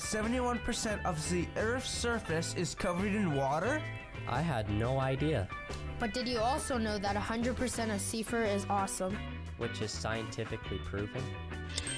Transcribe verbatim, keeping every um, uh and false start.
seventy-one percent of the Earth's surface is covered in water? I had no idea. But did you also know that one hundred percent of sea fur is awesome? Which is scientifically proven?